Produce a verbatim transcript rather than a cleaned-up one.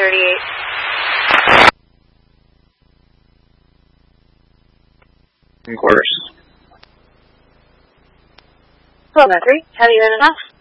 thirty-eight. In quarters. twelve oh three, have you had enough?